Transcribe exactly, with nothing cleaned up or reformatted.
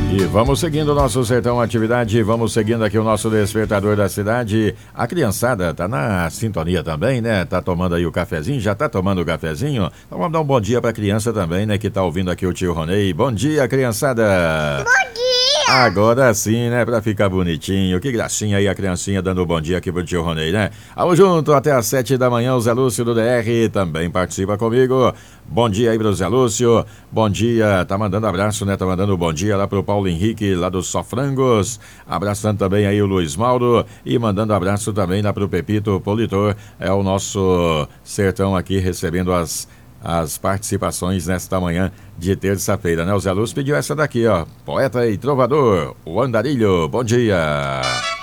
E vamos seguindo o nosso Sertão Atividade, vamos seguindo aqui o nosso Despertador da Cidade. A criançada tá na sintonia também, né? Tá tomando aí o cafezinho, já tá tomando o cafezinho? Então vamos dar um bom dia pra criança também, né? Que tá ouvindo aqui o tio Ronei. Bom dia, criançada! Bom dia! Agora sim, né? Pra ficar bonitinho. Que gracinha aí a criancinha dando um bom dia aqui pro tio Ronei, né? Vamos junto até às sete da manhã, o Zé Lúcio do D R também participa comigo. Bom dia aí pro Zé Lúcio. Bom dia, tá mandando abraço, né? Tá mandando um bom dia lá pro Paulo Henrique, lá do Sofrangos. Abraçando também aí o Luiz Mauro. E mandando abraço também lá pro Pepito Politor. É o nosso sertão aqui recebendo as, as participações nesta manhã de terça-feira, né? O Zé Lúcio pediu essa daqui, ó. Poeta e trovador, o Andarilho. Bom dia.